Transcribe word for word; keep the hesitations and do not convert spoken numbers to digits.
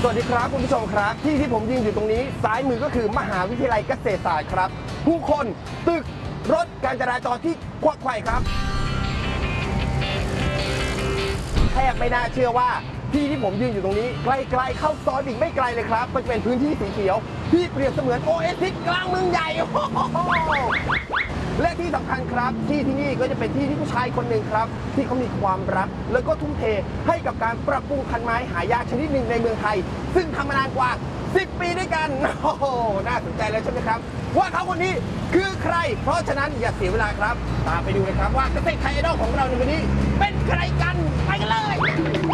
สวัสดีครับคุณผู้ชมครับที่ที่ผมยืนอยู่ตรงนี้ซ้ายมือก็คือมหาวิทยาลัยเกษตรศาสตร์ครับผู้คนตึกรถการจราจรที่ควักไขว่ครับแทบไม่น่าเชื่อว่าที่ที่ผมยืนอยู่ตรงนี้ใกล้ๆเข้าซอยอีกไม่ไกลเลยครับมันเป็นพื้นที่สีเขียวที่เปรียบเสมือนโอเอซิสกลางเมืองใหญ่และที่สำคัญครับที่ที่นี่ก็จะเป็นที่ที่ผู้ชายคนหนึ่งครับที่เขามีความรักแล้วก็ทุ่มเทให้กับการปรับปรุงพันธุ์ไม้หายากชนิดหนึ่งในเมืองไทยซึ่งทำมานานกว่าสิบปีด้วยกันโอ้โหน่าสนใจแล้วใช่ไหมครับว่าเขาคนนี้คือใครเพราะฉะนั้นอย่าเสียเวลาครับตามไปดูเลยครับว่าเกษตรไทยไอดอลของเราในวันนี้เป็นใครกันไปกันเลย